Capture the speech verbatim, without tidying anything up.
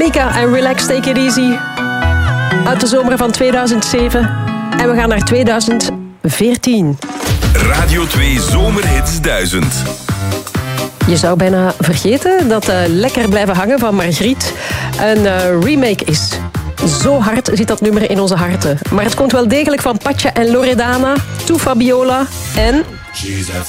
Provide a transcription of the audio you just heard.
Mika en Relax, Take It Easy. Uit de zomer van tweeduizend zeven. En we gaan naar tweeduizend veertien. Radio twee Zomerhits duizend. Je zou bijna vergeten dat uh, Lekker blijven hangen van Margriet een uh, remake is. Zo hard zit dat nummer in onze harten. Maar het komt wel degelijk van Patja en Loredana, To Fabiola en... She's a